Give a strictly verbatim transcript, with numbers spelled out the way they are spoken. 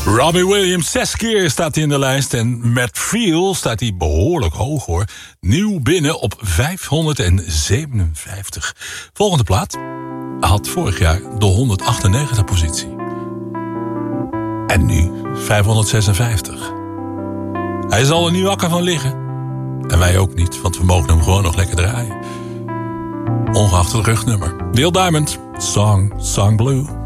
Robbie Williams, zes keer staat hij in de lijst. En Matt Friel staat hij behoorlijk hoog hoor. Nieuw binnen op vijfhonderdzevenenvijftig. Volgende plaat had vorig jaar de honderdachtennegentigste positie. En nu vijfhonderdzesenvijftig. Hij zal er niet wakker van liggen. En wij ook niet, want we mogen hem gewoon nog lekker draaien. Ongeacht het rugnummer. Neil Diamond, Song, Song Blue.